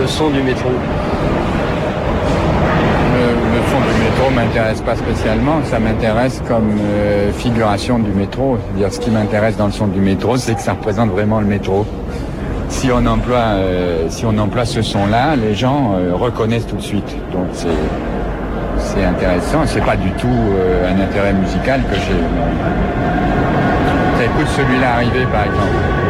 son du métro? Le son du métro m'intéresse pas spécialement, ça m'intéresse comme figuration du métro. C'est-à-dire, ce qui m'intéresse dans le son du métro, c'est que ça représente vraiment le métro. Si on emploie ce son-là, les gens reconnaissent tout de suite. Donc c'est intéressant. C'est pas du tout un intérêt musical que j'ai. Écoute celui-là arriver par exemple.